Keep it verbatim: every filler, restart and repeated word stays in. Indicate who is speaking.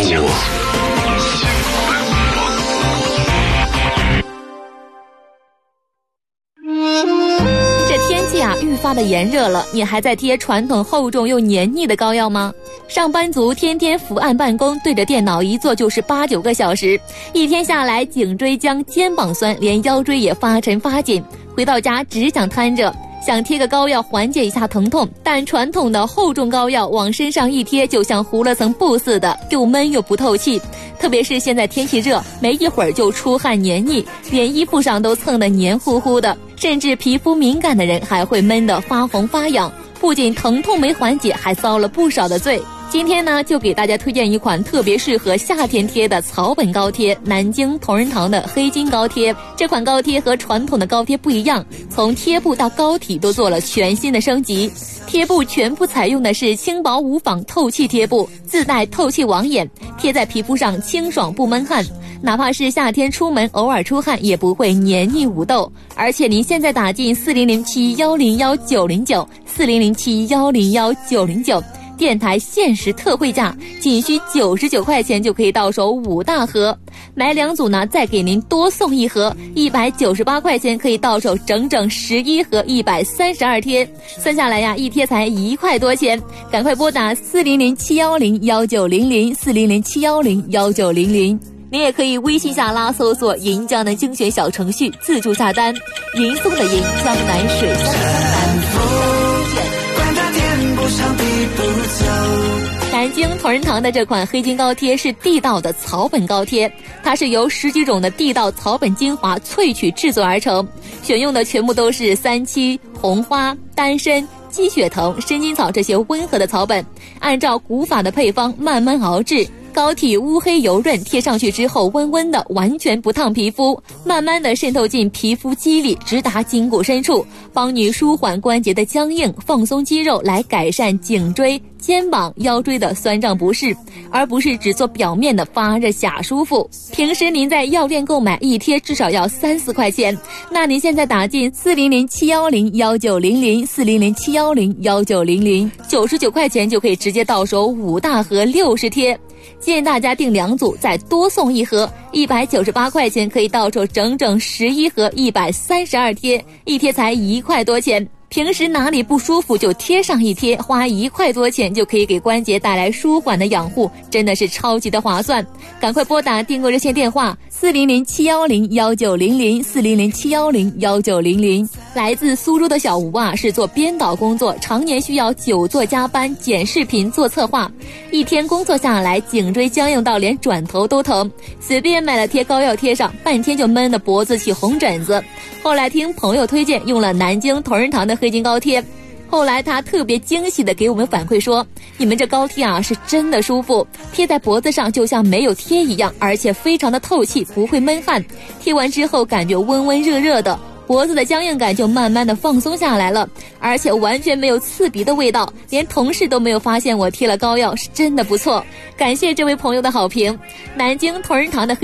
Speaker 1: 愈发的炎热了，你还在贴传统厚重又黏腻的膏药吗？上班族天天伏案办公，对着电脑一坐就是八九个小时，一天下来颈椎僵、肩膀酸，连腰椎也发沉发紧，回到家只想瘫着，想贴个膏药缓解一下疼痛，但传统的厚重膏药往身上一贴，就像糊了层布似的，又闷又不透气。特别是现在天气热，没一会儿就出汗黏腻，连衣服上都蹭得黏糊糊的，甚至皮肤敏感的人还会闷得发红发痒，不仅疼痛没缓解，还遭了不少的罪。今天呢，就给大家推荐一款特别适合夏天贴的草本膏贴——南京同仁堂的黑金膏贴。这款膏贴和传统的膏贴不一样，从贴布到膏体都做了全新的升级。贴布全部采用的是轻薄无纺透气贴布，自带透气网眼，贴在皮肤上清爽不闷汗，哪怕是夏天出门偶尔出汗也不会黏腻捂痘。而且您现在打进四零零七幺零幺九零九 四零零七幺零幺九零九，电台限时特惠价，仅需九十九块钱就可以到手五大盒，买两组呢再给您多送一盒，一百九十八块钱可以到手整整十一盒，一百三十二贴，算下来呀，一贴才一块多钱。赶快拨打四零零七幺零幺九零零 四零零七幺零幺九零零。您也可以微信下拉搜索银江南精选小程序自助下单，银松的银，江南水乡的江南。南京同仁堂的这款黑金膏贴是地道的草本膏贴，它是由十几种的地道草本精华萃取制作而成，选用的全部都是三七、红花、丹参、鸡血藤、生筋草这些温和的草本，按照古法的配方慢慢熬制，膏体乌黑油润，贴上去之后温温的，完全不烫皮肤，慢慢的渗透进皮肤肌里，直达筋骨深处，帮你舒缓关节的僵硬，放松肌肉，来改善颈椎、肩膀、腰椎的酸胀不适，而不是只做表面的发热假舒服。平时您在药店购买一贴至少要三四块钱，那您现在打进四零零七幺零幺九零零 四零零七幺零幺九零零，九十九块钱就可以直接到手五大盒六十贴。建议大家订两组，再多送一盒，一百九十八块钱可以到手整整十一盒，一百三十二贴，一贴才一块多钱。平时哪里不舒服就贴上一贴，花一块多钱就可以给关节带来舒缓的养护，真的是超级的划算。赶快拨打订购热线电话四零零七幺零幺九零零 四零零七幺零幺九零零。来自苏州的小吴啊，是做编导工作，常年需要久坐加班，剪视频做策划，一天工作下来颈椎僵硬到连转头都疼，随便买了贴膏药贴上，半天就闷得脖子起红疹子。后来听朋友推荐，用了南京同仁堂的黑金膏贴，后来他特别惊喜的给我们反馈说，你们这膏贴啊是真的舒服，贴在脖子上就像没有贴一样，而且非常的透气，不会闷汗，贴完之后感觉温温热热的，脖子的僵硬感就慢慢的放松下来了，而且完全没有刺鼻的味道，连同事都没有发现我贴了膏药，是真的不错。感谢这位朋友的好评。南京同仁堂的